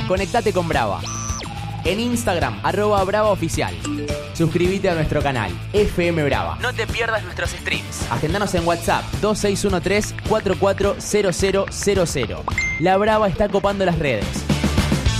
Conectate con Brava. En Instagram, @BravaOficial. Suscríbete a nuestro canal, FM Brava. No te pierdas nuestros streams. Agendanos en WhatsApp, 2613-440000. La Brava está copando las redes.